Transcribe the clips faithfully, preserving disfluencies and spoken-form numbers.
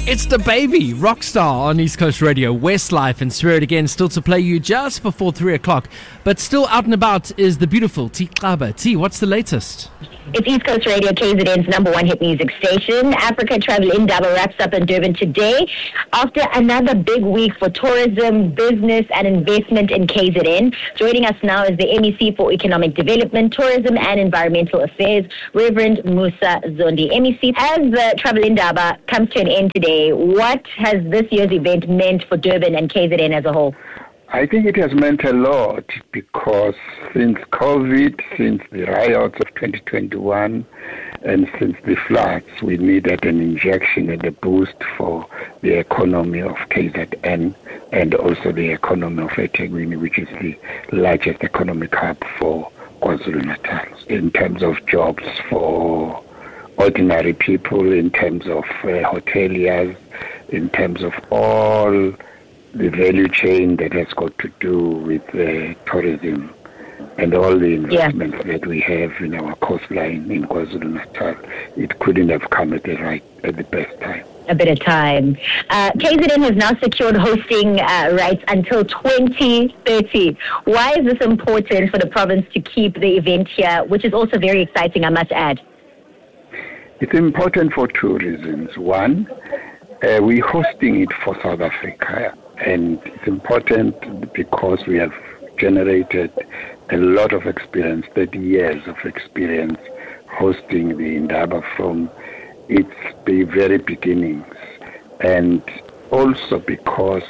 It's the baby, Rockstar on East Coast Radio, Westlife and Spirit again, still to play you just before three o'clock. But still out and about is the beautiful T. Xaba. T, what's the latest? It's East Coast Radio, K Z N's number one hit music station. Africa Travel Indaba wraps up in Durban today after another big week for tourism, business and investment in K Z N. Joining us now is the M E C for Economic Development, Tourism and Environmental Affairs, Reverend Musa Zondi. M E C, as the Travel Indaba comes to an end today, what has this year's event meant for Durban and K Z N as a whole? I think it has meant a lot because since COVID, since the riots of twenty twenty-one, and since the floods, we needed an injection and a boost for the economy of K Z N and also the economy of eThekwini, which is the largest economic hub for KwaZulu-Natal, in terms of jobs for ordinary people, in terms of uh, hoteliers, in terms of all the value chain that has got to do with uh, tourism and all the investments yeah. that we have in our coastline in KwaZulu-Natal. It couldn't have come at the right, at the best time. A bit of time. Uh, K Z N has now secured hosting uh, rights until twenty thirty. Why is this important for the province to keep the event here, which is also very exciting, I must add? It's important for two reasons. One, uh, we're hosting it for South Africa. And it's important because we have generated a lot of experience, thirty years of experience hosting the Indaba from its very beginnings. And also because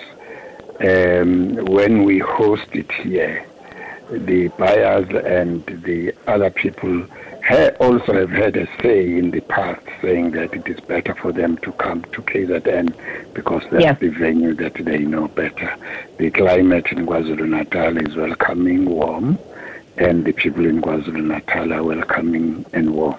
um, when we host it here, the buyers and the other people ha- also have had a say in the past, saying that it is better for them to come to K Z N because that's yeah. the venue that they know better. The climate in KwaZulu-Natal is welcoming, warm, and the people in KwaZulu-Natal are welcoming and warm.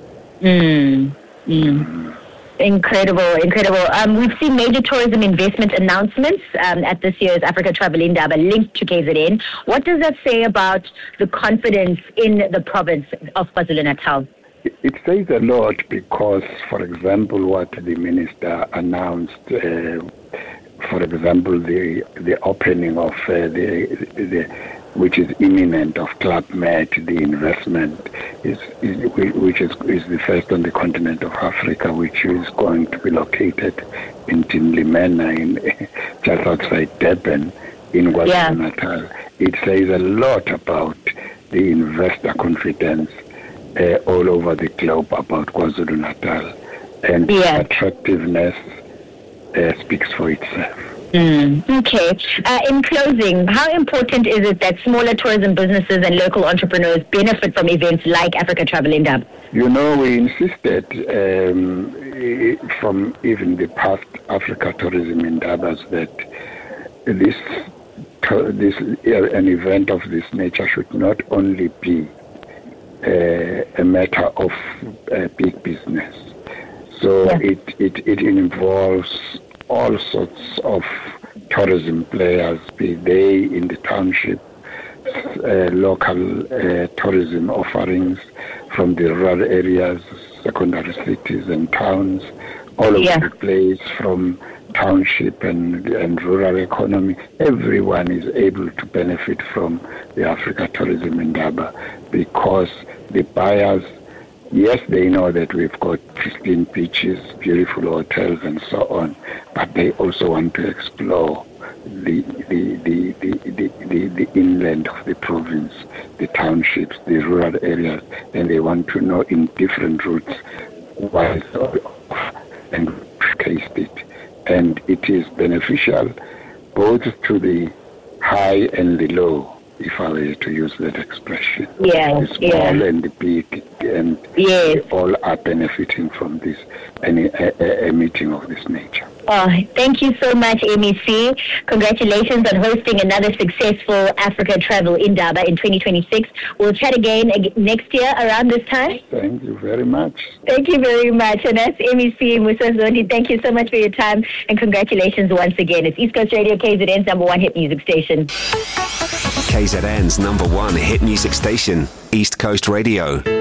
Mm. Mm. Mm. Incredible, incredible. Um, we've seen major tourism investment announcements um, at this year's Africa Travel Indaba linked to K Z N. What does that say about the confidence in the province of KwaZulu-Natal? It says a lot because, for example, what the minister announced, uh, for example, the the opening of uh, the the which is imminent of Club Med, the investment is, is which is is the first on the continent of Africa, which is going to be located in Tinlimena, in just outside Durban, in KwaZulu-Natal. Yeah. It says a lot about the investor confidence uh, all over the globe about KwaZulu-Natal, and yeah. attractiveness uh, speaks for itself. Mm, okay. Uh, in closing, how important is it that smaller tourism businesses and local entrepreneurs benefit from events like Africa Travel Indaba? You know, we insisted um, from even the past Africa Tourism Indabas that this this an event of this nature should not only be uh, a matter of uh, big business. So yeah. it, it, it involves all sorts of tourism players, be they in the township, uh, local uh, tourism offerings from the rural areas, secondary cities and towns, all yeah. over the place, from township and, and rural economy. Everyone is able to benefit from the Africa Tourism Indaba because the buyers, yes, they know that we've got pristine beaches, beautiful hotels, and so on, but they also want to explore the the, the, the, the, the, the inland of the province, the townships, the rural areas, and they want to know in different routes why and taste it. And it is beneficial both to the high and the low, if I were to use that expression. Yeah, the small yeah. and the big, and yes. they all are benefiting from this, any a, a, a meeting of this nature. Oh, thank you so much, M E C. Congratulations on hosting another successful Africa Travel Indaba in twenty twenty-six. We'll chat again next year around this time. Thank you very much. Thank you very much. And that's M E C Musa Zondi. Thank you so much for your time, and congratulations once again. It's East Coast Radio, K Z N's number one hit music station. K Z N's number one hit music station, East Coast Radio.